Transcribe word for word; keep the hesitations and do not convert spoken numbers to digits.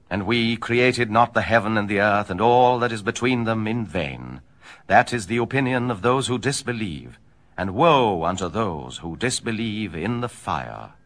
And we created not the heaven and the earth, and all that is between them, in vain. That is the opinion of those who disbelieve, and woe unto those who disbelieve in the fire.